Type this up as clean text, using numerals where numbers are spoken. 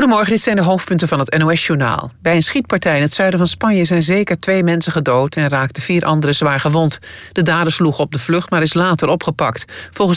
Goedemorgen, dit zijn de hoofdpunten van het NOS-journaal. Bij een schietpartij in het zuiden van Spanje zijn zeker 2 mensen gedood en raakten 4 anderen zwaar gewond. De dader sloeg op de vlucht, maar is later opgepakt. Volgens